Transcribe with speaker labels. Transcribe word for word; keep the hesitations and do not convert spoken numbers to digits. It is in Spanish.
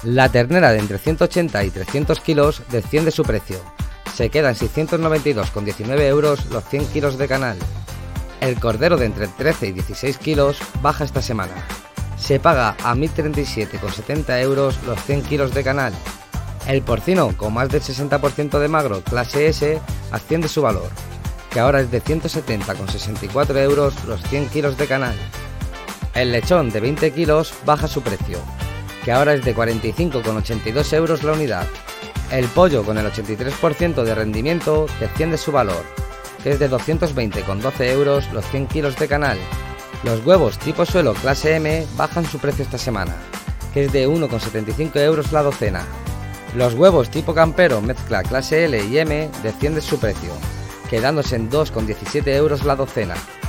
Speaker 1: La ternera de entre ciento ochenta y trescientos kilos desciende su precio. Se queda en seiscientos noventa y dos con diecinueve euros los cien kilos de canal. El cordero de entre trece y dieciséis kilos baja esta semana. Se paga a mil treinta y siete con setenta euros los cien kilos de canal. El porcino con más del sesenta por ciento de magro clase S asciende su valor, que ahora es de ciento setenta con sesenta y cuatro euros los cien kilos de canal. El lechón de veinte kilos baja su precio, que ahora es de cuarenta y cinco con ochenta y dos euros la unidad. El pollo con el ochenta y tres por ciento de rendimiento desciende su valor, que es de doscientos veinte con doce euros los cien kilos de canal. Los huevos tipo suelo clase M bajan su precio esta semana, que es de uno con setenta y cinco euros la docena. Los huevos tipo campero mezcla clase L y M descienden su precio, quedándose en dos con diecisiete euros la docena.